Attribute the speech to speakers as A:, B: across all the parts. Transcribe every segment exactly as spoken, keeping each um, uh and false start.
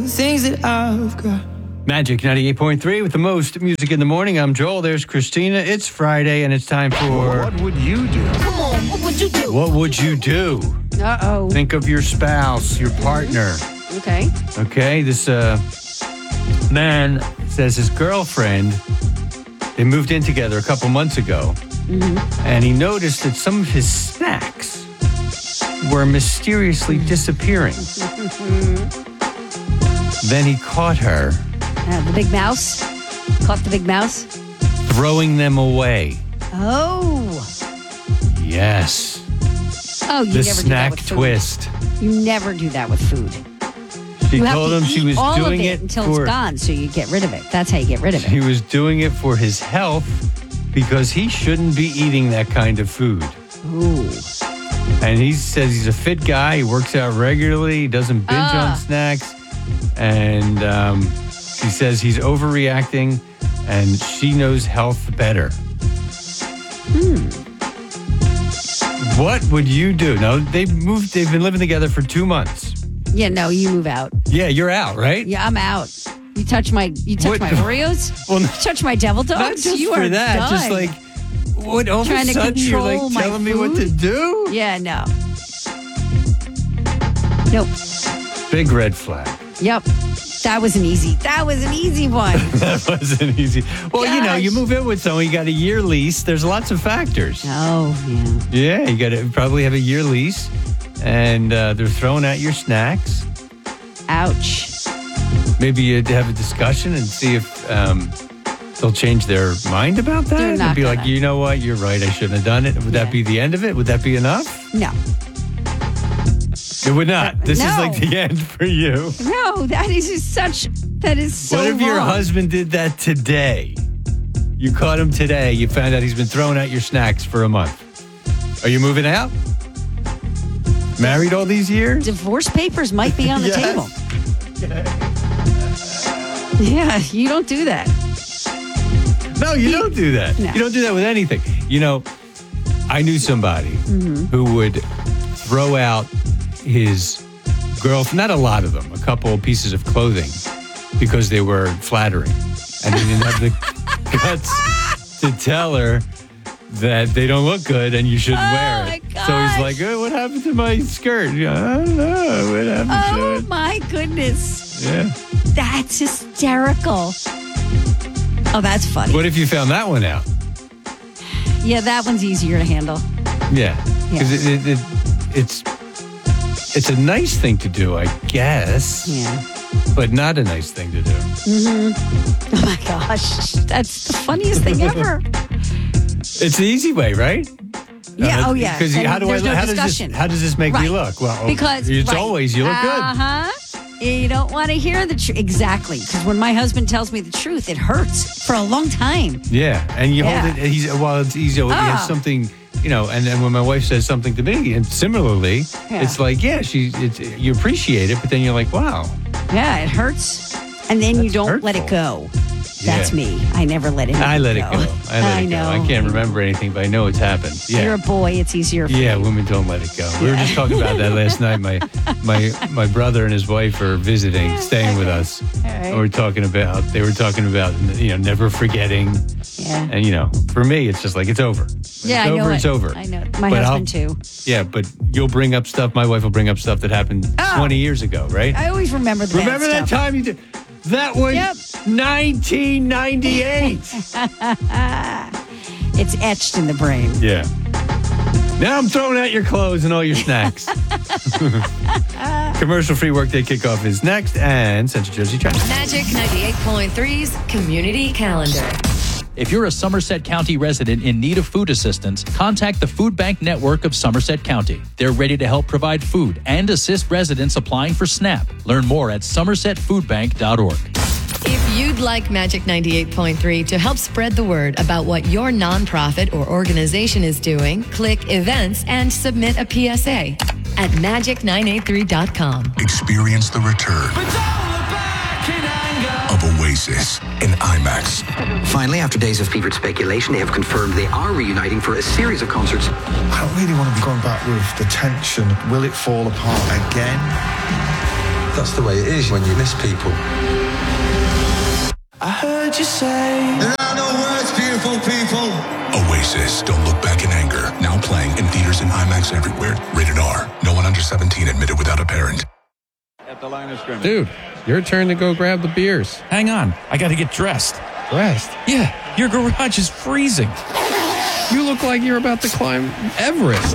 A: Things that I've got.
B: Magic ninety-eight point three with the most music in the morning. I'm Joel. There's Christina. It's Friday, and it's time for...
C: What would you do?
A: Come on, what would you do?
B: What would you do?
D: Uh-oh.
B: Think of your spouse, your partner.
D: Okay.
B: Okay, this uh, man says his girlfriend, they moved in together a couple months ago, mm-hmm. and he noticed that some of his snacks were mysteriously disappearing. Then he caught her.
D: Uh, the big mouse? Caught the big mouse?
B: Throwing them away.
D: Oh.
B: Yes.
D: Oh, you
B: the
D: never
B: snack
D: do that with food.
B: twist.
D: You never do that with food.
B: She
D: you
B: told
D: have
B: him
D: to
B: she
D: eat
B: was
D: all
B: doing
D: of it,
B: it
D: until
B: for,
D: it's gone, so you get rid of it. That's how you get rid of it.
B: He was doing it for his health because he shouldn't be eating that kind of food.
D: Ooh.
B: And he says he's a fit guy. He works out regularly. He doesn't binge
D: Ah.
B: on snacks. And um, she says he's overreacting, and she knows health better.
D: Hmm.
B: What would you do? Now, they've moved, they've been living together for two months.
D: Yeah, no, you move out.
B: Yeah, you're out, right?
D: Yeah, I'm out. You touch my you touch
B: What-
D: my Oreos?
B: Well,
D: You touch my devil dogs?
B: Not just
D: you
B: for
D: are
B: that,
D: done.
B: just like, what, all
D: Trying
B: of
D: to
B: a sudden you're
D: control
B: like
D: my
B: telling me what
D: food?
B: to do?
D: Yeah, no. Nope.
B: Big red flag.
D: Yep. That was an easy. That was an easy one.
B: That wasn't easy. Well, you know, you
D: Gosh.
B: move in with someone, you got a year lease. There's lots of factors.
D: Oh, yeah.
B: Yeah, you got to probably have a year lease, and uh, they're throwing out your snacks.
D: Ouch.
B: Maybe you'd have a discussion and see if um, they'll change their mind about that.
D: They're not
B: and be like,
D: gonna.
B: you know what, you're right, I shouldn't have done it. Would
D: Yeah.
B: that be the end of it? Would that be enough?
D: No.
B: It would not. This is
D: No.
B: like the end for you.
D: No, that is just such, that is so
B: What if your
D: wrong.
B: husband did that today? You caught him today. You found out he's been throwing out your snacks for a month. Are you moving out? Married all these years?
D: Divorce papers might be on the
B: Yes.
D: table. Yeah, you don't do that.
B: No, you don't do that.
D: No.
B: You don't do that with anything. You know, I knew somebody
D: Mm-hmm.
B: who would throw out his girlfriend, not a lot of them, a couple pieces of clothing because they were flattering. And he didn't have the guts to tell her that they don't look good and you shouldn't
D: Oh,
B: wear
D: my
B: it. So he's
D: gosh.
B: like, oh, what happened to my skirt? Yeah, I don't know. What happened
D: Oh,
B: to it?
D: my goodness.
B: Yeah.
D: That's hysterical. Oh, that's funny.
B: What if you found that one out?
D: Yeah, that one's easier to handle.
B: Yeah, because it, it, it, it's it's a nice thing to do, I guess,
D: Yeah.
B: but not a nice thing to do.
D: Oh, my gosh. That's the funniest thing ever.
B: It's the easy way, right?
D: Yeah, oh, yeah.
B: Because
D: And
B: how do I?
D: there's no
B: how does this?
D: discussion.
B: How does this make me
D: Right.
B: look? Well,
D: Because
B: it's
D: right.
B: always you look good.
D: Uh-huh. You don't want to hear the truth. Exactly. Because when my husband tells me the truth, it hurts for a long time.
B: Yeah, and you
D: Yeah.
B: hold it. He's well, it's easy. He
D: Ah.
B: has something, you know. And then when my wife says something to me, and similarly,
D: Yeah.
B: it's like, yeah, she, it's, you appreciate it, but then you're like, wow,
D: Yeah, it hurts. And then you
B: That's
D: don't let it
B: hurtful.
D: go. That's
B: Yeah.
D: me. I never let it
B: I let it
D: go.
B: go. I let
D: I
B: it
D: know.
B: go. I can't remember anything, but I know it's happened. Yeah.
D: You're a boy. It's easier for
B: Yeah,
D: you.
B: women don't let it go. We were just talking about that last night. My my my brother and his wife are visiting, staying with us.
D: All right.
B: And we're talking about they were talking about you know never forgetting,
D: Yeah.
B: and you know for me it's just like it's over. When
D: Yeah,
B: it's
D: I know
B: over.
D: it.
B: It's over.
D: I know. My
B: But
D: husband,
B: I'll-
D: too.
B: Yeah, but you'll bring up stuff. My wife will bring up stuff that happened
D: Oh.
B: twenty years ago, right?
D: I always remember the bad
B: Remember that
D: stuff.
B: time you did? That was
D: Yep.
B: nineteen ninety-eight.
D: It's etched in the brain.
B: Yeah. Now I'm throwing out your clothes and all your snacks. Commercial-free workday kickoff is next, and Central Jersey traffic.
E: Magic ninety-eight point three's Community Calendar.
F: If you're a Somerset County resident in need of food assistance, contact the Food Bank Network of Somerset County. They're ready to help provide food and assist residents applying for SNAP. Learn more at somerset food bank dot org.
E: If you'd like Magic ninety-eight point three to help spread the word about what your nonprofit or organization is doing, click Events and submit a P S A at magic nine eight three dot com.
G: Experience the return of Oasis in IMAX.
H: Finally, after days of fevered speculation, they have confirmed they are reuniting for a series of concerts.
C: I don't really want to be going back with the tension. Will it fall apart again? That's the way it is when you miss people.
A: I heard you say
G: There are no words, beautiful people. Oasis, Don't Look Back in Anger. Now playing in theaters and IMAX everywhere. Rated R. No one under seventeen admitted without a parent.
I: At the line of scrimmage.
J: Dude, your turn to go grab the beers.
K: Hang on. I got to get dressed.
J: Dressed?
K: Yeah, your garage is freezing.
J: You look like you're about to climb Everest.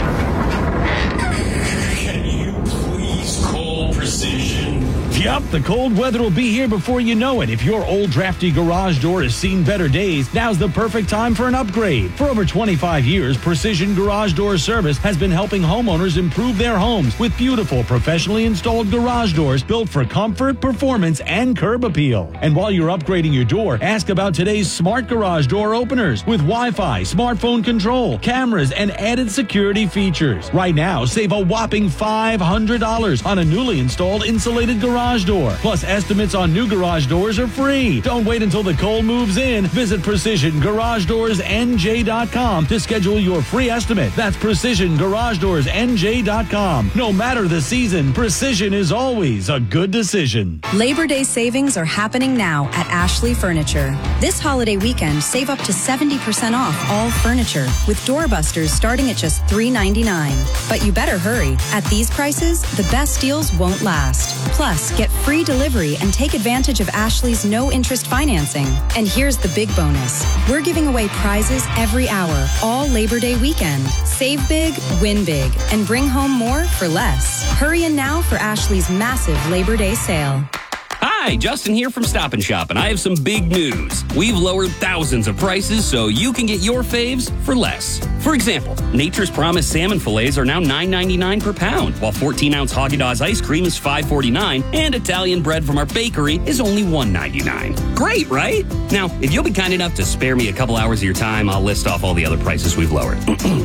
L: Can you please call Precision?
M: Yup, the cold weather will be here before you know it. If your old drafty garage door has seen better days, now's the perfect time for an upgrade. For over twenty-five years, Precision Garage Door Service has been helping homeowners improve their homes with beautiful, professionally installed garage doors built for comfort, performance, and curb appeal. And while you're upgrading your door, ask about today's smart garage door openers with Wi-Fi, smartphone control, cameras, and added security features. Right now, save a whopping five hundred dollars on a newly installed insulated garage door. Plus, estimates on new garage doors are free. Don't wait until the cold moves in. Visit Precision Garage Doors N J dot com to schedule your free estimate. That's Precision Garage Doors N J dot com. No matter the season, precision is always a good decision.
N: Labor Day savings are happening now at Ashley Furniture. This holiday weekend, save up to seventy percent off all furniture with doorbusters starting at just three ninety-nine. But you better hurry. At these prices, the best deals won't last. Plus, get free delivery and take advantage of Ashley's no-interest financing. And here's the big bonus. We're giving away prizes every hour, all Labor Day weekend. Save big, win big, and bring home more for less. Hurry in now for Ashley's massive Labor Day sale.
O: Hi, Justin here from Stop and Shop, and I have some big news. We've lowered thousands of prices so you can get your faves for less. For example, Nature's Promise salmon fillets are now nine ninety-nine per pound, while fourteen ounce Haagen-Dazs ice cream is five forty-nine, and Italian bread from our bakery is only one ninety-nine. Great, right? Now, if you'll be kind enough to spare me a couple hours of your time, I'll list off all the other prices we've lowered.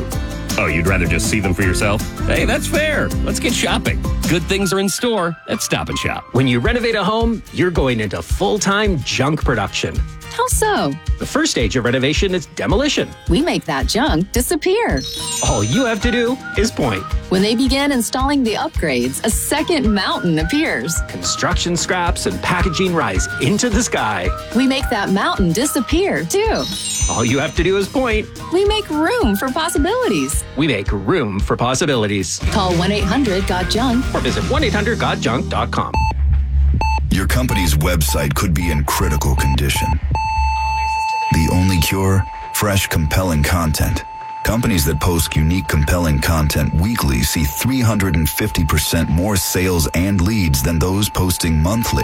O: Oh, you'd rather just see them for yourself? Hey, that's fair. Let's get shopping. Good things are in store at Stop and Shop.
H: When you renovate a home, you're going into full-time junk production.
P: How so?
H: The first stage of renovation is demolition.
P: We make that junk disappear.
H: All you have to do is point.
P: When they begin installing the upgrades, a second mountain appears.
H: Construction scraps and packaging rise into the sky.
P: We make that mountain disappear, too.
H: All you have to do is point.
P: We make room for possibilities.
H: We make room for possibilities.
P: Call one eight hundred got junk
H: or visit one eight hundred got junk dot com.
G: Your company's website could be in critical condition. The only cure? Fresh, compelling content. Companies that post unique, compelling content weekly see three hundred fifty percent more sales and leads than those posting monthly.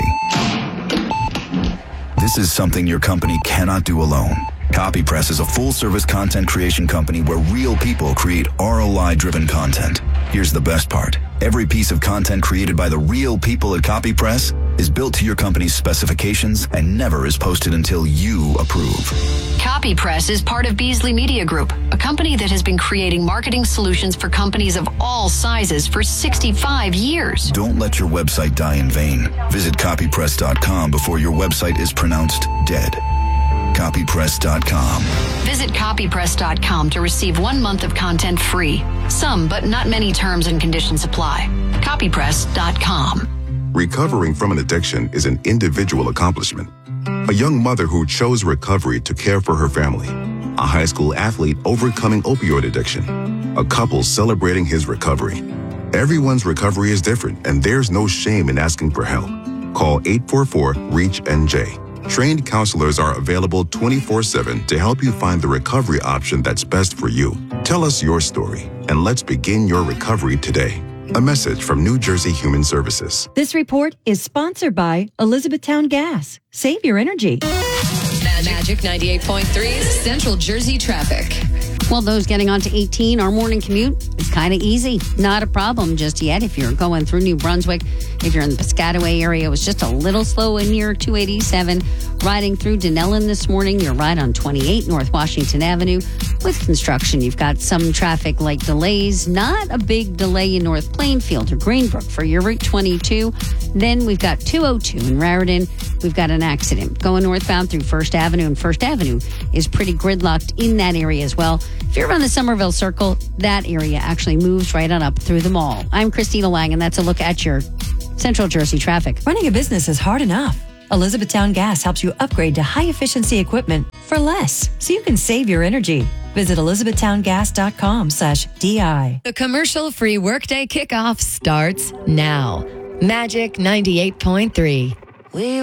G: This is something your company cannot do alone. CopyPress is a full-service content creation company where real people create R O I-driven content. Here's the best part. Every piece of content created by the real people at CopyPress is built to your company's specifications and never is posted until you approve.
E: CopyPress is part of Beasley Media Group, a company that has been creating marketing solutions for companies of all sizes for sixty-five years.
G: Don't let your website die in vain. Visit copypress dot com before your website is pronounced dead. copypress dot com.
E: Visit copypress dot com to receive one month of content free. Some, but not many terms and conditions apply. copypress dot com.
Q: Recovering from an addiction is an individual accomplishment. A young mother who chose recovery to care for her family. A high school athlete overcoming opioid addiction. A couple celebrating his recovery. Everyone's recovery is different, and there's no shame in asking for help. Call eight four four, REACH N J. Trained counselors are available twenty-four seven to help you find the recovery option that's best for you. Tell us your story, and let's begin your recovery today. A message from New Jersey Human Services.
R: This report is sponsored by Elizabethtown Gas. Save your energy.
E: Magic ninety-eight point three's Central Jersey traffic.
D: Well, those getting onto eighteen, our morning commute is kind of easy. Not a problem just yet if you're going through New Brunswick. If you're in the Piscataway area, it was just a little slow in near two eighty-seven. Riding through Denellen this morning, you're right on twenty-eight North Washington Avenue. With construction, you've got some traffic light delays. Not a big delay in North Plainfield or Greenbrook for your Route twenty-two. Then we've got two oh two in Raritan. We've got an accident going northbound through First Avenue, and First Avenue is pretty gridlocked in that area as well. If you're on the Somerville Circle, that area actually moves right on up through the mall. I'm Christina Lang, and that's a look at your Central Jersey traffic.
R: Running a business is hard enough. Elizabethtown Gas helps you upgrade to high-efficiency equipment for less, so you can save your energy. Visit elizabethtowngas.com slash DI.
E: The commercial-free workday kickoff starts now. Magic ninety-eight point three. We